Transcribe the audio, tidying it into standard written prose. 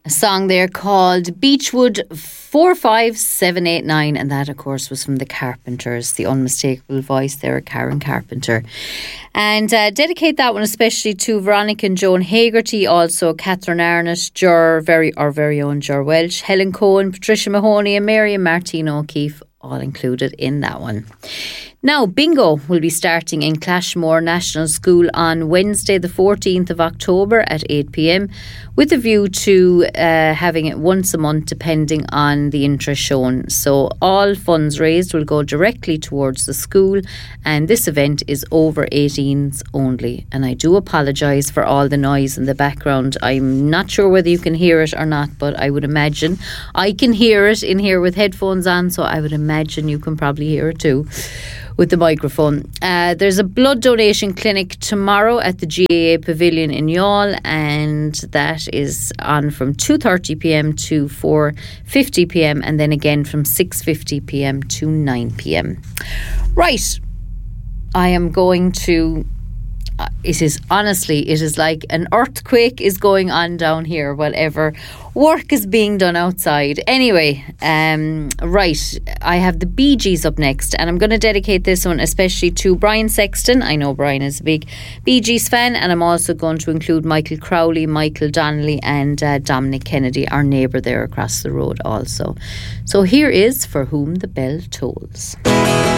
A song there called Beechwood 45789, and that of course was from the Carpenters, the unmistakable voice there, Karen Carpenter. And dedicate that one especially to Veronica and Joan Hagerty, also Catherine Arnott, our very own Ger Welch, Helen Cohen, Patricia Mahoney and Mary and Martina O'Keefe, all included in that one. Now, bingo will be starting in Clashmore National School on Wednesday the 14th of October at 8 p.m, with a view to having it once a month depending on the interest shown. So all funds raised will go directly towards the school, and this event is over 18s only. And I do apologise for all the noise in the background. I'm not sure whether you can hear it or not, but I would imagine I can hear it in here with headphones on, so I would imagine you can probably hear it too with the microphone. There's a blood donation clinic tomorrow at the GAA Pavilion in Youghal, and that is on from 2:30 p.m. to 4:50 p.m, and then again from 6:50 p.m. to 9 p.m. Right, I am going to... It is like an earthquake is going on down here, whatever work is being done outside. Anyway, right, I have the Bee Gees up next, and I'm going to dedicate this one especially to Brian Sexton. I know Brian is a big Bee Gees fan, and I'm also going to include Michael Crowley, Michael Donnelly and Dominic Kennedy, our neighbour there across the road also. So here is For Whom the Bell Tolls.